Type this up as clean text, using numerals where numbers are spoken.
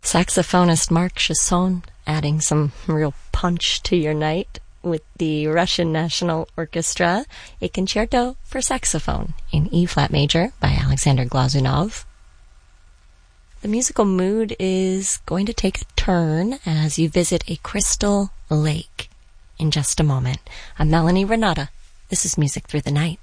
Saxophonist Marc Chesson adding some real punch to your night with the Russian National Orchestra, a concerto for saxophone in E-flat major by Alexander Glazunov. The musical mood is going to take a turn as you visit a crystal lake in just a moment. I'm Melanie Renata. This is Music Through the Night.